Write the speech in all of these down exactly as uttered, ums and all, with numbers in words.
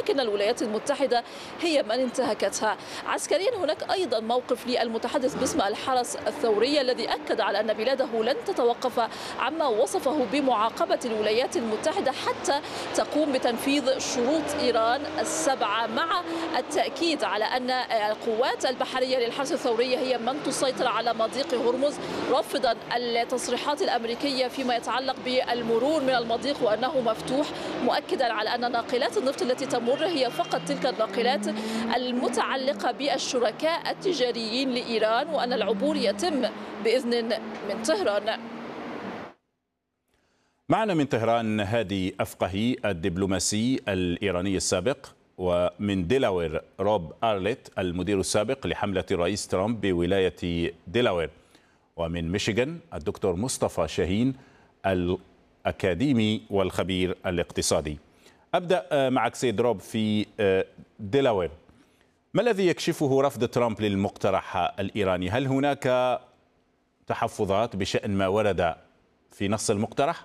ولكن الولايات المتحدة هي من انتهكتها. عسكريا هناك أيضا موقف للمتحدث باسم الحرس الثوري الذي أكد على أن بلاده لن تتوقف عما وصفه بمعاقبة الولايات المتحدة حتى تقوم بتنفيذ شروط إيران السبعة، مع التأكيد على أن القوات البحرية للحرس الثوري هي من تسيطر على مضيق هرمز، رافضا التصريحات الأمريكية فيما يتعلق بالمرور من المضيق وأنه مفتوح، مؤكدا على أن ناقلات النفط التي تمر هي فقط تلك الناقلات المتعلقة بالشركاء التجاريين لإيران، وأن العبور يتم بإذن من طهران. معنا من طهران هادي أفقهي الدبلوماسي الإيراني السابق، ومن ديلاوير روب أرليت المدير السابق لحملة الرئيس ترامب بولاية ديلاوير، ومن ميشيغان الدكتور مصطفى شاهين الأكاديمي والخبير الاقتصادي. أبدأ معك سيد روب في ديلاوير. ما الذي يكشفه رفض ترامب للمقترح الإيراني؟ هل هناك تحفظات بشأن ما ورد في نص المقترح؟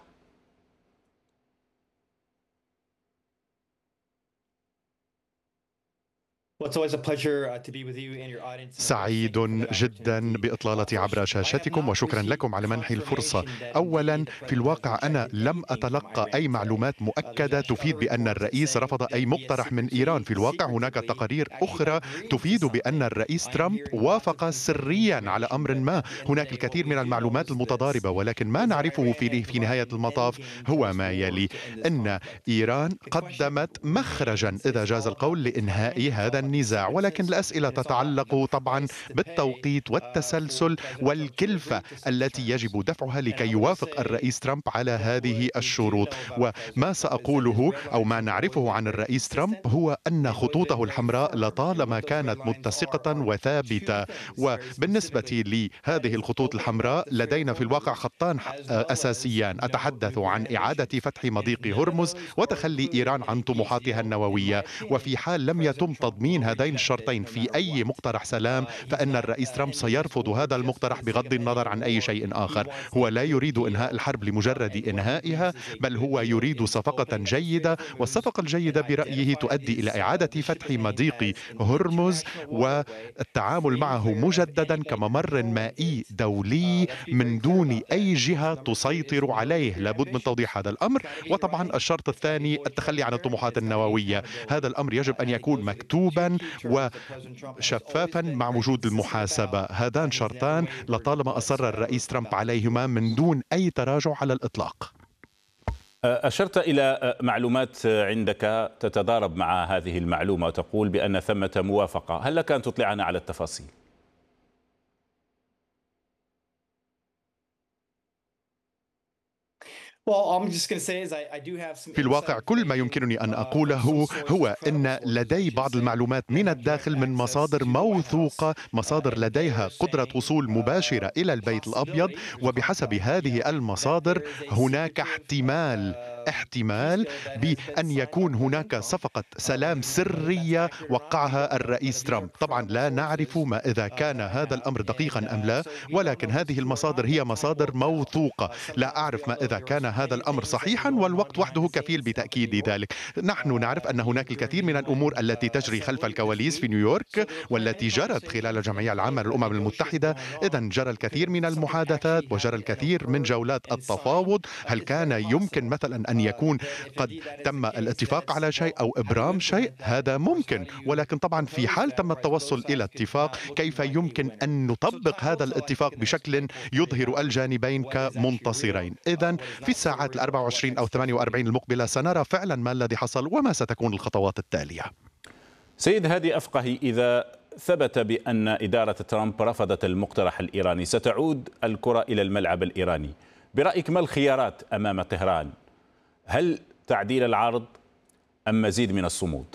سعيد جدا بإطلالتي عبر شاشتكم وشكرا لكم على منح الفرصة. أولا، في الواقع أنا لم أتلقى أي معلومات مؤكدة تفيد بأن الرئيس رفض أي مقترح من إيران. في الواقع هناك تقارير أخرى تفيد بأن الرئيس ترامب وافق سريا على أمر ما. هناك الكثير من المعلومات المتضاربة، ولكن ما نعرفه في في نهاية المطاف هو ما يلي: أن إيران قدمت مخرجا إذا جاز القول لإنهاء هذا النزاع، ولكن الأسئلة تتعلق طبعا بالتوقيت والتسلسل والكلفة التي يجب دفعها لكي يوافق الرئيس ترامب على هذه الشروط. وما سأقوله أو ما نعرفه عن الرئيس ترامب هو أن خطوطه الحمراء لطالما كانت متسقة وثابتة. وبالنسبة لهذه الخطوط الحمراء لدينا في الواقع خطان أساسيان: أتحدث عن إعادة فتح مضيق هرمز وتخلي إيران عن طموحاتها النووية. وفي حال لم يتم تضمين هذين الشرطين في أي مقترح سلام فإن الرئيس ترامب سيرفض هذا المقترح بغض النظر عن أي شيء آخر. هو لا يريد إنهاء الحرب لمجرد إنهائها، بل هو يريد صفقة جيدة، والصفقة الجيدة برأيه تؤدي إلى إعادة فتح مضيق هرمز والتعامل معه مجددا كممر مائي دولي من دون أي جهة تسيطر عليه. لابد من توضيح هذا الأمر. وطبعا الشرط الثاني التخلي عن الطموحات النووية. هذا الأمر يجب أن يكون مكتوبا وشفافا مع وجود المحاسبة. هذان شرطان لطالما أصر الرئيس ترامب عليهما من دون أي تراجع على الإطلاق. أشرت إلى معلومات عندك تتضارب مع هذه المعلومة وتقول بأن ثمة موافقة. هل لك أن تطلعنا على التفاصيل؟ في الواقع كل ما يمكنني أن أقوله هو أن لدي بعض المعلومات من الداخل من مصادر موثوقة، مصادر لديها قدرة وصول مباشرة إلى البيت الأبيض، وبحسب هذه المصادر هناك احتمال احتمال بأن يكون هناك صفقة سلام سرية وقعها الرئيس ترامب. طبعا لا نعرف ما إذا كان هذا الأمر دقيقا أم لا، ولكن هذه المصادر هي مصادر موثوقة. لا أعرف ما إذا كان هذا الأمر صحيحا، والوقت وحده كفيل بتأكيد ذلك. نحن نعرف أن هناك الكثير من الأمور التي تجري خلف الكواليس في نيويورك والتي جرت خلال الجمعية العامة للأمم المتحدة. إذا جرى الكثير من المحادثات وجرى الكثير من جولات التفاوض. هل كان يمكن مثلا أن يكون قد تم الاتفاق على شيء أو إبرام شيء؟ هذا ممكن، ولكن طبعا في حال تم التوصل إلى اتفاق كيف يمكن أن نطبق هذا الاتفاق بشكل يظهر الجانبين كمنتصرين؟ إذا في الساعات الأربع وعشرين أو ثمانية وأربعين المقبلة سنرى فعلا ما الذي حصل وما ستكون الخطوات التالية. سيد هادي أفقهي، إذا ثبت بأن إدارة ترامب رفضت المقترح الإيراني ستعود الكرة إلى الملعب الإيراني. برأيك ما الخيارات أمام طهران؟ هل تعديل العرض أم مزيد من الصمود؟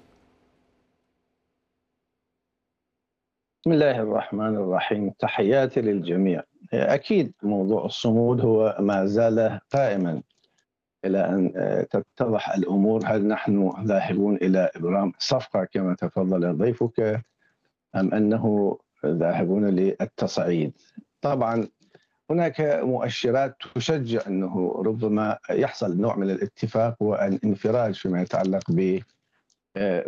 بسم الله الرحمن الرحيم. تحياتي للجميع. أكيد موضوع الصمود هو ما زال قائما إلى أن تتضح الأمور. هل نحن ذاهبون إلى إبرام صفقة كما تفضل ضيفك أم أنه ذاهبون للتصعيد؟ طبعا هناك مؤشرات تشجع أنه ربما يحصل نوع من الاتفاق والانفراج فيما يتعلق ب